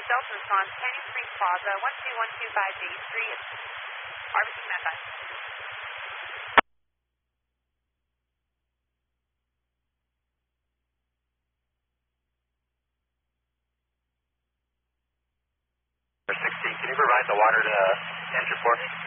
Delta response, Canyon Springs Plaza, 12125 Day Street. RBC command time. Can you provide the water to entry for me?